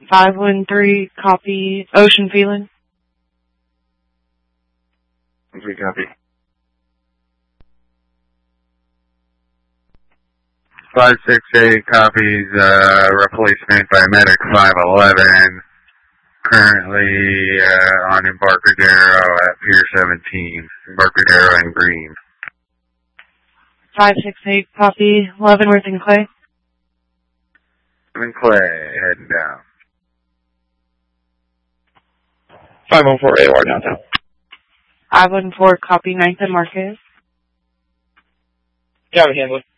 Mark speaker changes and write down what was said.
Speaker 1: 513, copy Ocean Feeling.
Speaker 2: 3 copy. 568 copies, replacement by Medic 511, currently on Embarcadero at Pier 17, Embarcadero and Green.
Speaker 1: 568, copy Leavenworth and Clay.
Speaker 2: And Clay, heading down.
Speaker 3: 514 AOR downtown.
Speaker 1: 514, copy 9th and Marquez.
Speaker 3: Copy, Handler.